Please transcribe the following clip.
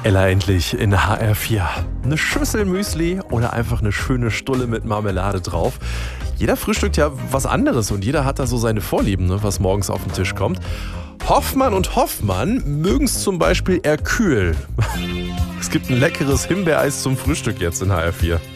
Ella endlich in HR4. Eine Schüssel Müsli oder einfach eine schöne Stulle mit Marmelade drauf. Jeder frühstückt ja was anderes und jeder hat da so seine Vorlieben, ne, was morgens auf den Tisch kommt. Hoffmann und Hoffmann mögen es zum Beispiel eher kühl. Es gibt ein leckeres Himbeereis zum Frühstück jetzt in HR4.